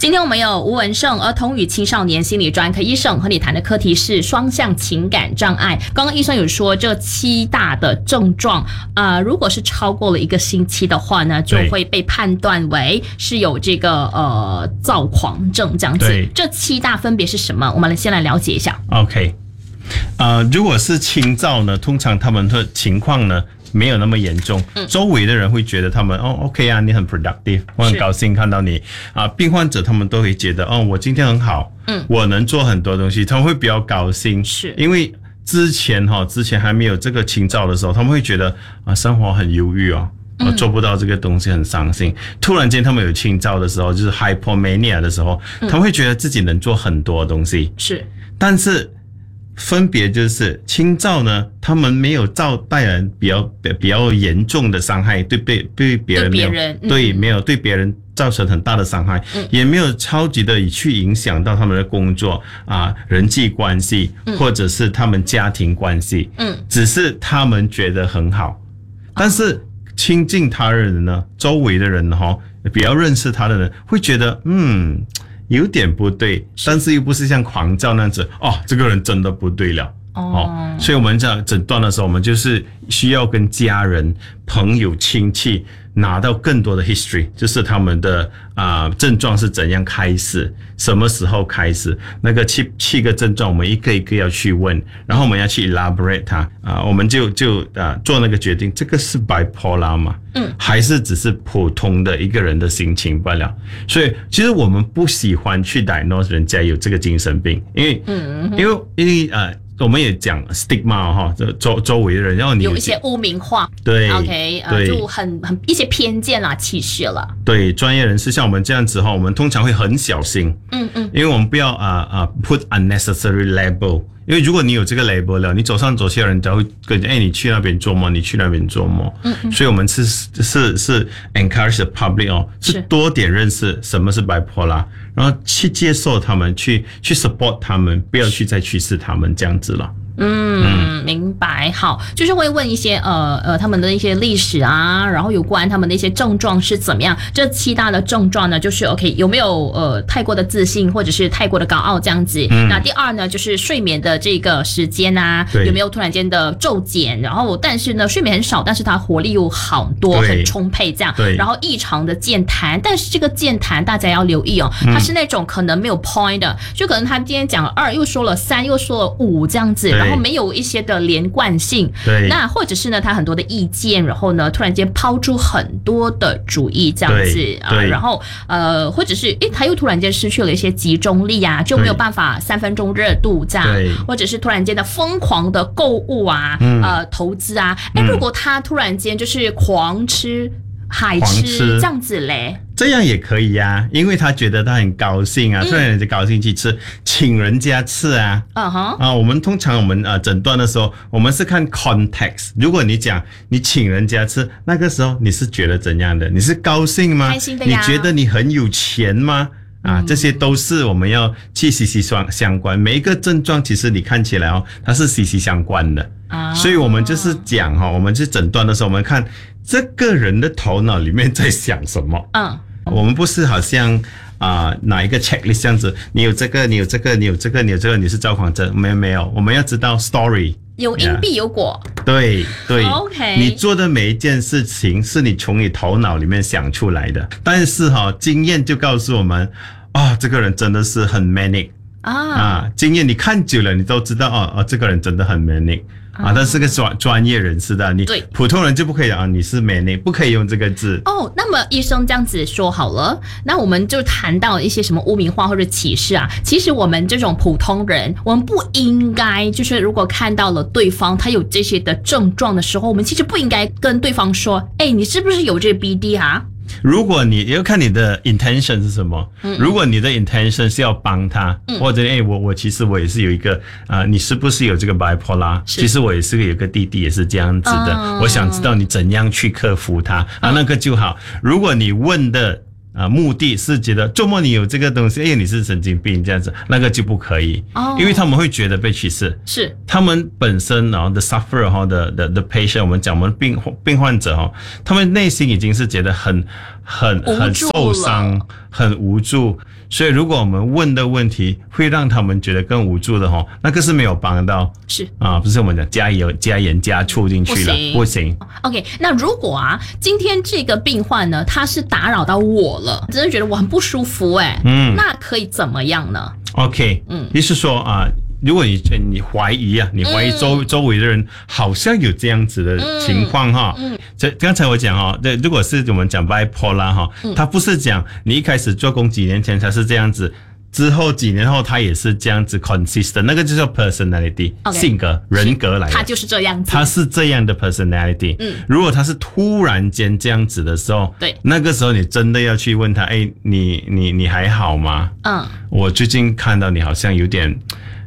今天我们有吴文胜儿童与青少年心理专科医生和你谈的课题是双向情感障碍。刚刚医生有说这7大的症状如果是超过了1个星期的话呢，就会被判断为是有这个躁狂症这样子。这7大分别是什么？我们先来了解一下。 OK， 如果是轻躁呢，通常他们的情况呢没有那么严重，周围的人会觉得他们OK 啊，你很 productive， 我很高兴看到你病患者他们都会觉得我今天很好，我能做很多东西，他们会比较高兴，是因为之前还没有这个轻躁的时候，他们会觉得生活很忧郁做不到这个东西很伤心。突然间他们有轻躁的时候，就是 hypomania 的时候，他们会觉得自己能做很多东西，是，但是分别就是轻躁呢，他们没有带来比较严重的伤害，对别人没有没有对别人造成很大的伤害，也没有超级的去影响到他们的工作人际关系，或者是他们家庭关系，只是他们觉得很好。但是亲近他人的呢，周围的人比较认识他的人会觉得有点不对，但是又不是像狂躁那样子这个人真的不对了所以我们在诊断的时候，我们就是需要跟家人、朋友、亲戚拿到更多的 history， 就是他们的症状是怎样开始，什么时候开始，那个七个症状我们一个一个要去问，然后我们要去 elaborate 它我们就做那个决定，这个是 bipolar 吗？还是只是普通的一个人的心情罢了。所以其实我们不喜欢去 diagnose 人家有这个精神病，因为我们也讲 stigma 周围的人，然后你有一些污名化， 对 ，OK， 就很一些偏见啦、歧视了。对， 专业人士像我们这样子我们通常会很小心，因为我们不要put unnecessary label。因为如果你有这个 label 了，你走上走下的人都会跟你你去那边做梦，你去那边做梦。所以我们是 encourage the public 是多点认识什么是 bipolar， 然后去接受他们，去 support 他们，不要去再歧视他们这样子了。 明白。好，就是会问一些他们的一些历史然后有关他们的一些症状是怎么样。这7大的症状呢，就是 OK 有没有太过的自信或者是太过的高傲这样子。那第二呢，就是睡眠的这个时间有没有突然间的骤减，然后但是呢睡眠很少，但是他活力又好多，很充沛这样。然后异常的健谈，但是这个健谈大家要留意它是那种可能没有 point 的，就可能他今天讲了2，又说了3，又说了5这样子，然后没有一些的连贯性。那或者是呢他很多的意见，然后呢突然间抛出很多的主意这样子然后或者是他又突然间失去了一些集中力就没有办法3分钟热度这样，或者是突然间的疯狂的购物投资如果他突然间就是狂吃海吃这样子嘞， 这样也可以因为他觉得他很高兴突然人家高兴去吃，请人家吃我们通常我们诊断的时候，我们是看 context。如果你讲你请人家吃，那个时候你是觉得怎样的？你是高兴吗？ 开心的你觉得你很有钱吗？这些都是我们要去息息相关。每一个症状其实你看起来它是息息相关的所以我们就是讲我们去诊断的时候，我们看这个人的头脑里面在想什么。我们不是好像哪一个 checklist 这样子，你有这个，你有这个，你有这个，你有这个，你是躁狂症，没有，我们要知道 story。 有因必有果。 对 ，OK。 你做的每一件事情是你从你头脑里面想出来的，但是经验就告诉我们这个人真的是很 manic 经验你看久了，你都知道这个人真的很 manic。但是个专业人士的，你普通人就不可以你是 manic， 不可以用这个字。 那么医生这样子说好了，那我们就谈到一些什么污名化或者歧视其实我们这种普通人，我们不应该就是如果看到了对方他有这些的症状的时候，我们其实不应该跟对方说你是不是有这个 BD 如果你要看你的 intention 是什么，如果你的 intention 是要帮他，或者我其实我也是有一个你是不是有这个 bipolar， 其实我也是有一个弟弟也是这样子的，我想知道你怎样去克服它那个就好。如果你问的目的是觉得周末你有这个东西，你是神经病这样子，那个就不可以因为他们会觉得被歧视，是他们本身the sufferer the patient， 我们讲我们病患者他们内心已经是觉得很受伤，很无助。所以如果我们问的问题会让他们觉得更无助的那个是没有帮到。 是不是我们讲加盐加醋进去了，不行。 OK， 那如果今天这个病患呢，他是打扰到我了，真的觉得我很不舒服那可以怎么样呢 ？OK， 意思说如果你怀疑你怀疑周围的人好像有这样子的情况刚才我讲如果是我们讲 bipolar 他不是讲你一开始做工几年前才是这样子，之后几年后他也是这样子 consistent， 那个就叫 personality， 性格人格来的， 他就是这样子， 他是这样的 personality。如果他是突然间这样子的时候， 对， 那个时候你真的要去问他，你还好吗？我最近看到你好像有点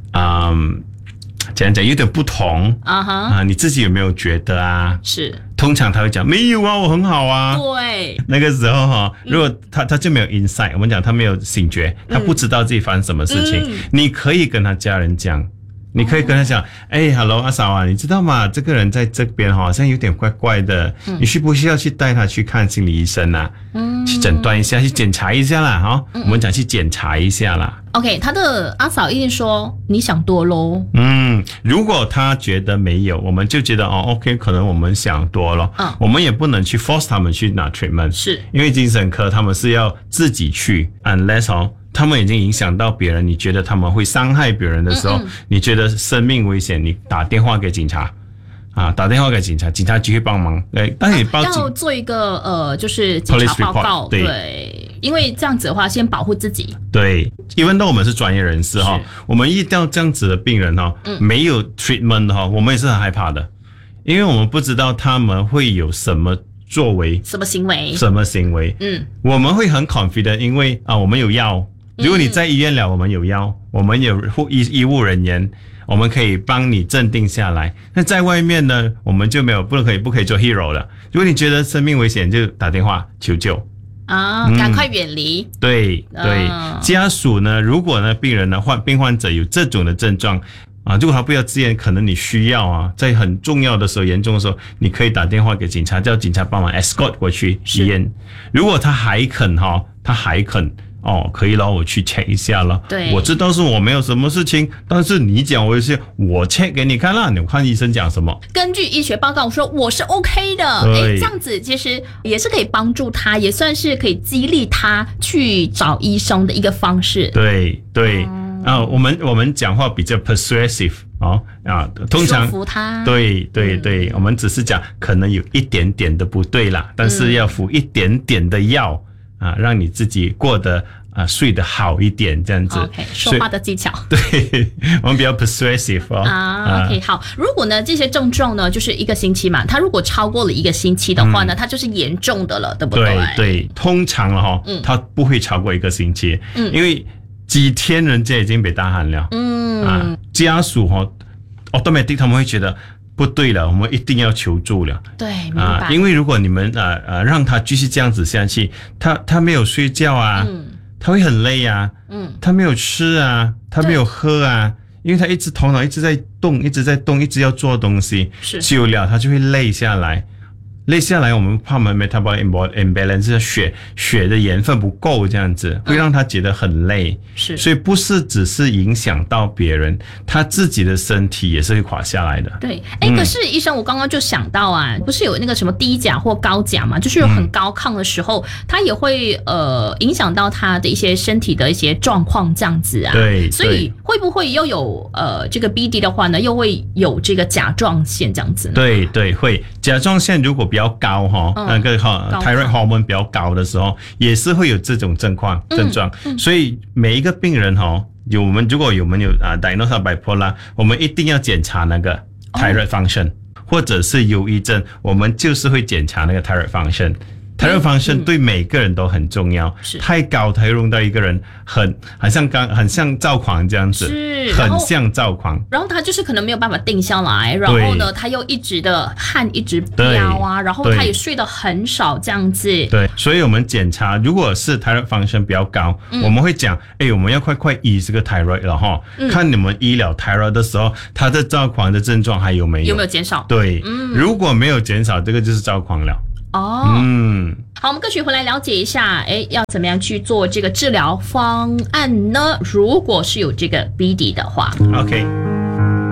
讲有点不同你自己有没有觉得是， 通常他会讲没有我很好对， 那个时候如果他就没有 insight， 我们讲他没有醒觉，他不知道自己发生什么事情，你可以跟他家人讲。你可以跟他讲，Hello 阿嫂你知道吗？这个人在这边好像有点怪怪的，你需不需要去带他去看心理医生去诊断一下，去检查一下啦我们讲去检查一下啦。 OK， 他的阿嫂一定说你想多咯。 如果他觉得没有，我们就觉得OK， 可能我们想多了。我们也不能去 force 他们去拿 treatment， 是因为精神科他们是要自己去 unless他们已经影响到别人，你觉得他们会伤害别人的时候，你觉得生命危险，你打电话给警察打电话给警察，警察局会帮忙。但你要做一个就是警察报告，对，因为这样子的话，先保护自己。 对，因为我们是专业人士我们遇到这样子的病人没有 treatment 我们也是很害怕的，因为我们不知道他们会有什么作为，什么行为，我们会很 confident， 因为我们有药。如果你在医院了，我们有药，我们有医务人员，我们可以帮你镇定下来。那在外面呢，我们就不可以做 hero 了。如果你觉得生命危险，就打电话求救赶快远离。 对，家属呢，如果呢病人呢病患者有这种的症状如果他不要自愿，可能你需要在很重要的时候、严重的时候，你可以打电话给警察，叫警察帮忙 escort 过去医院。如果他还肯可以了，我去 check 一下了。 对， 我知道是我没有什么事情，但是你讲我我 check 给你看啦，你看医生讲什么。 根据医学报告说我是 OK 的，这样子其实也是可以帮助他，也算是可以激励他去找医生的一个方式。 对。我们讲话比较 persuasive 通常说服他。 对，我们只是讲可能有一点点的不对啦，但是要服一点点的药让你自己过得睡得好一点，这样子。 OK， 说话的技巧。 对，我们比较 persuasive OK， 好。如果呢这些症状呢就是1个星期嘛，他如果超过了1个星期的话呢，他就是严重的了，对不对？ 对，通常他不会超过1个星期，因为几天人家已经被大喊了。家属automatic 他们会觉得不对了，我们一定要求助了。 对，明白。 因为如果你们让他继续这样子下去，他没有睡觉他会很累他没有吃他没有喝因为他头脑一直在动，一直要做东西，久了他就会累下来。我们怕我们 metabolic imbalance 血的盐分不够，这样子会让他觉得很累。所以不是只是影响到别人，他自己的身体也是会垮下来的。 对，可是医生，我刚刚就想到不是有那个什么低钾或高钾嘛，就是有很高亢的时候，它也会影响到他的一些身体的一些状况，这样子对， 所以会不会又有这个 BD 的话呢，又会有这个甲状腺这样子呢？ 对，会甲状腺如果比较高那个thyroid hormone 比较高的时候，也是会有这种症状。所以每一个病人如果我们有diagnosed bipolar， 我们一定要检查那个 thyroid function，或者是忧郁症，我们就是会检查那个 thyroid function。thyroid function 对每个人都很重要，太高它会弄到一个人很像躁狂这样子，很像躁狂。 然后他就是可能没有办法定下来，然后呢他又一直的汗一直飙然后他也睡得很少这样子。 对，所以我们检查如果是 thyroid function 比较高，我们会讲我们要快医这个 thyroid 了看你们医疗 thyroid 的时候，他的躁狂的症状还有没有减少。对，如果没有减少，这个就是躁狂了。 哦，好，我们歌曲回来了解一下，要怎么样去做这个治疗方案呢？如果是有这个 BD 的话 OK。